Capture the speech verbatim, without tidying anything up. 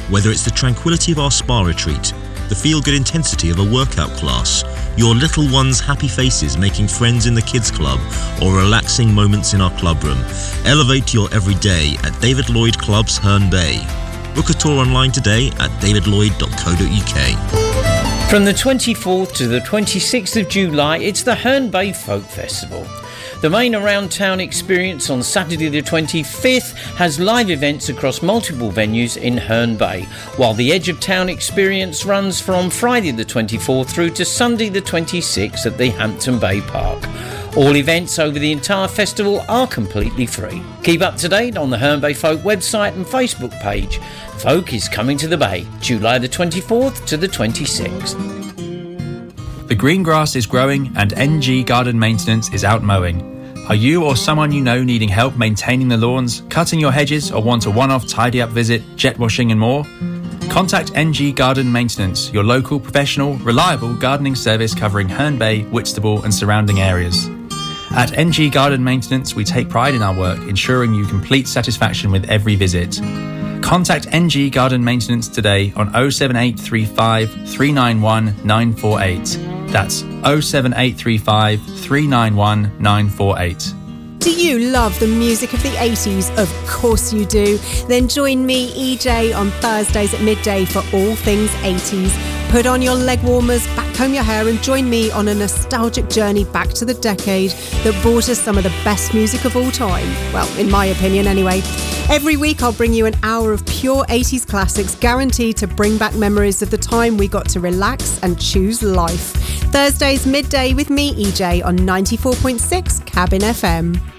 Whether it's the tranquility of our spa retreat, the feel-good intensity of a workout class, your little one's happy faces making friends in the kids club, or relaxing moments in our clubroom, elevate your everyday at David Lloyd Clubs Herne Bay. Book a tour online today at david lloyd dot co dot uk. From the twenty-fourth to the twenty-sixth of July, it's the Herne Bay Folk Festival. The main around town experience on Saturday the twenty-fifth has live events across multiple venues in Herne Bay, while the Edge of Town experience runs from Friday the twenty-fourth through to Sunday the twenty-sixth at the Hampton Bay Park. All events over the entire festival are completely free. Keep up to date on the Herne Bay Folk website and Facebook page. Folk is coming to the Bay, July the twenty-fourth to the twenty-sixth. The green grass is growing and N G Garden Maintenance is out mowing. Are you or someone you know needing help maintaining the lawns, cutting your hedges, or want a one-off tidy-up visit, jet washing and more? Contact N G Garden Maintenance, your local, professional, reliable gardening service covering Herne Bay, Whitstable and surrounding areas. At N G Garden Maintenance, we take pride in our work, ensuring you complete satisfaction with every visit. Contact N G Garden Maintenance today on oh seven eight three five, three nine one, nine four eight. That's oh seven eight three five, three nine one, nine four eight. Do you love the music of the eighties? Of course you do. Then join me, E J, on Thursdays at midday for all things eighties. Put on your leg warmers, back comb your hair and join me on a nostalgic journey back to the decade that brought us some of the best music of all time. Well, in my opinion anyway. Every week I'll bring you an hour of pure eighties classics guaranteed to bring back memories of the time we got to relax and choose life. Thursdays midday with me, E J, on ninety-four point six Cabin F M.